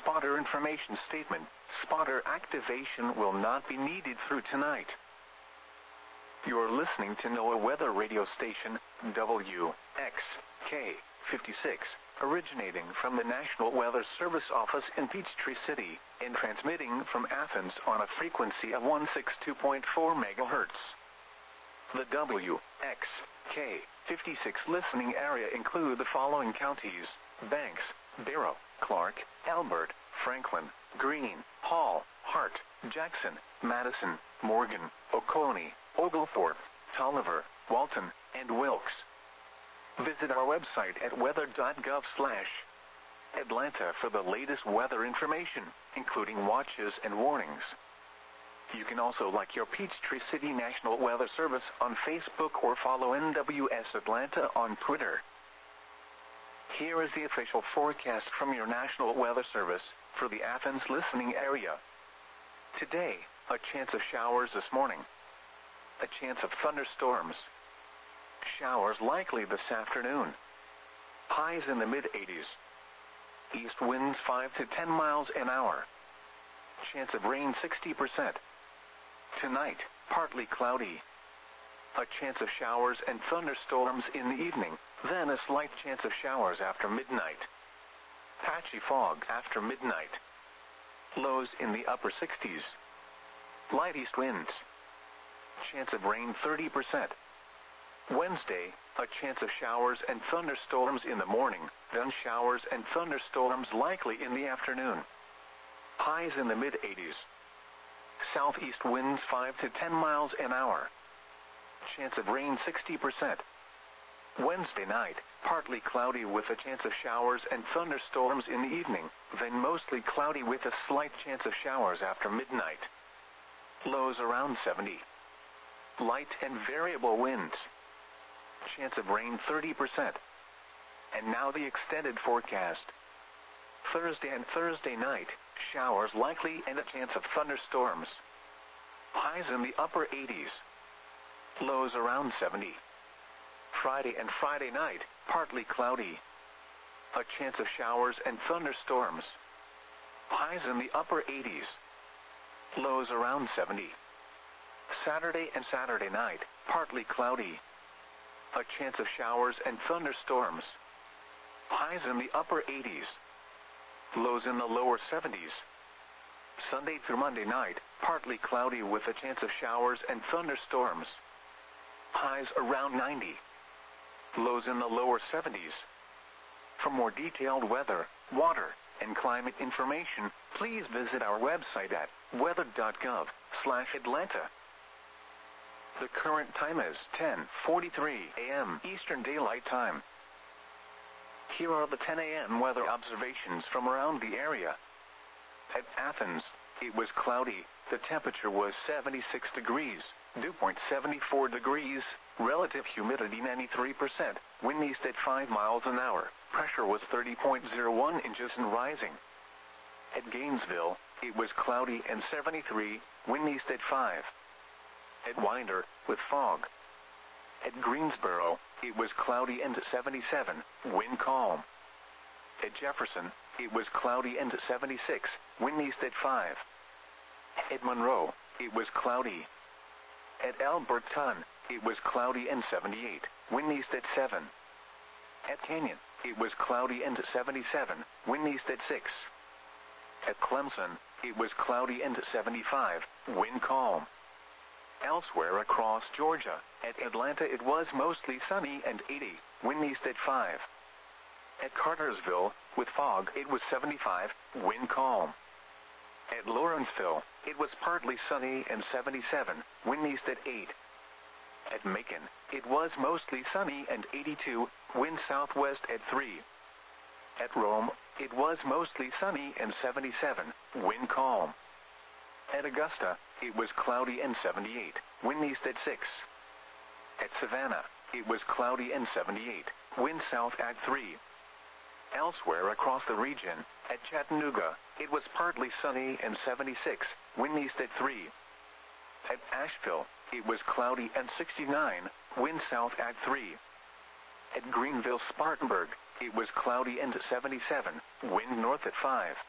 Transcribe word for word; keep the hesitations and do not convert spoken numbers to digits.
spotter information statement. Spotter activation will not be needed through tonight. You're listening to NOAA Weather Radio Station, W X K fifty-six, originating from the National Weather Service office in Peachtree City, and transmitting from Athens on a frequency of one sixty-two point four megahertz. The W X K fifty-six listening area include the following counties: Banks, Barrow, Clark, Albert, Franklin, Greene, Hall, Hart, Jackson, Madison, Morgan, Oconee, Oglethorpe, Tolliver, Walton, and Wilkes. Visit our website at weather dot gov slash Atlanta for the latest weather information, including watches and warnings. You can also like your Peachtree City National Weather Service on Facebook or follow N W S Atlanta on Twitter. Here is the official forecast from your National Weather Service for the Athens listening area. Today, a chance of showers this morning. A chance of thunderstorms. Showers likely this afternoon. Highs in the mid eighties. East winds five to ten miles an hour. Chance of rain sixty percent. Tonight, partly cloudy. A chance of showers and thunderstorms in the evening, then a slight chance of showers after midnight. Patchy fog after midnight. Lows in the upper sixties. Light east winds. Chance of rain thirty percent. Wednesday, a chance of showers and thunderstorms in the morning, then showers and thunderstorms likely in the afternoon. Highs in the mid eighties. Southeast winds five to ten miles an hour. Chance of rain sixty percent. Wednesday night, partly cloudy with a chance of showers and thunderstorms in the evening, then mostly cloudy with a slight chance of showers after midnight. Lows around seventy. Light and variable winds. Chance of rain thirty percent. And now the extended forecast. Thursday and Thursday night, showers likely and a chance of thunderstorms. Highs in the upper eighties. Lows around seventy. Friday and Friday night, partly cloudy. A chance of showers and thunderstorms. Highs in the upper eighties. Lows around seventy. Saturday and Saturday night, partly cloudy. A chance of showers and thunderstorms. Highs in the upper eighties. Lows in the lower seventies. Sunday through Monday night, partly cloudy with a chance of showers and thunderstorms. Highs around ninety. Lows in the lower seventies. For more detailed weather, water, and climate information, please visit our website at weather dot gov slash Atlanta. The current time is ten forty-three a m Eastern Daylight Time. Here are the ten a m weather observations from around the area. At Athens, it was cloudy. The temperature was seventy-six degrees, dew point seventy-four degrees, relative humidity ninety-three percent, wind east at five miles an hour, pressure was thirty point zero one inches and rising. At Gainesville, it was cloudy and seventy-three, wind east at five. At Winder, with fog. At Greensboro, it was cloudy and seventy-seven, wind calm. At Jefferson, it was cloudy and seventy-six, wind east at five. At Monroe, it was cloudy. At Alberton, it was cloudy and seventy-eight, wind east at seven. At Canyon, it was cloudy and seventy-seven, wind east at six. At Clemson, it was cloudy and seventy-five, wind calm. Elsewhere across Georgia, at Atlanta it was mostly sunny and eighty, wind east at five. At Cartersville, with fog it was seventy-five, wind calm. At Lawrenceville, it was partly sunny and seventy-seven, wind east at eight. At Macon, it was mostly sunny and eighty-two, wind southwest at three. At Rome, it was mostly sunny and seventy-seven, wind calm. At Augusta, it was cloudy and seventy-eight, wind east at six. At Savannah, it was cloudy and seventy-eight, wind south at three. Elsewhere across the region, at Chattanooga, it was partly sunny and seventy-six, wind east at three. At Asheville, it was cloudy and sixty-nine, wind south at three. At Greenville-Spartanburg, it was cloudy and seventy-seven, wind north at five.